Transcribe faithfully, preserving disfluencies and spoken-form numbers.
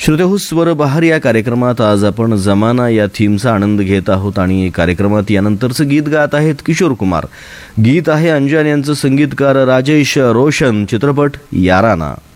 श्रोतेहो, स्वर बहार या कार्यक्रमात आज आपण जमाना या थीमचा आनंद घेत आहोत आणि कार्यक्रमात यानंतरचं गीत गात आहेत किशोर कुमार. गीत आहे अंजन यांचं, संगीतकार राजेश रोशन. चित्रपट याराना.